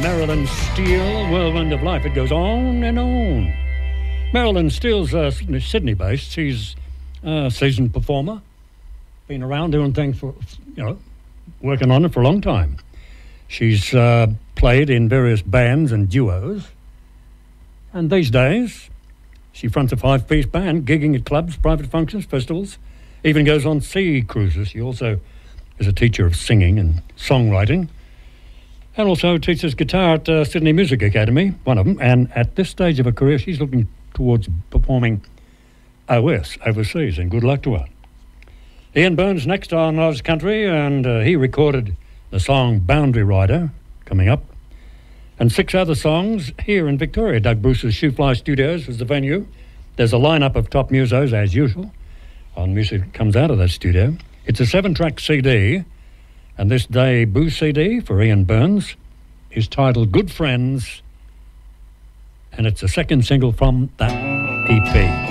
Marilyn Steele, Whirlwind of Life. It goes on and on. Marilyn Steele's Sydney-based. She's a seasoned performer. Been around doing things for, working on it for a long time. She's played in various bands and duos. And these days, she fronts a 5-piece band, gigging at clubs, private functions, festivals, even goes on sea cruises. She also is a teacher of singing and songwriting, and also teaches guitar at Sydney Music Academy, one of them. And at this stage of her career, she's looking towards performing overseas, and good luck to her. Ian Burns next on Oz Country, and he recorded the song Boundary Rider, coming up, and 6 other songs here in Victoria. Doug Bruce's Shoefly Studios is the venue. There's a lineup of top musos, as usual, on music that comes out of that studio. It's a 7-track CD, and this debut CD for Ian Burns is titled Good Friends, and it's the second single from that EP.